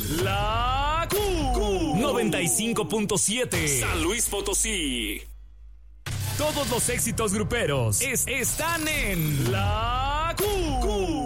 La Q 95.7 San Luis Potosí. Todos los éxitos gruperos están en La Q